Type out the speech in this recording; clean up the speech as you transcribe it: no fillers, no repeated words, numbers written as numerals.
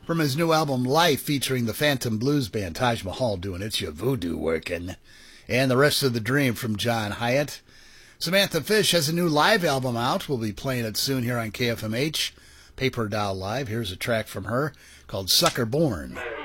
from his new album Life, featuring the Phantom Blues Band, Taj Mahal doing It's Your Voodoo Workin', and The Rest of the Dream from John Hyatt. Samantha Fish has a new live album out. We'll be playing it soon here on KFMH. Paper Doll Live. Here's a track from her called Sucker Born.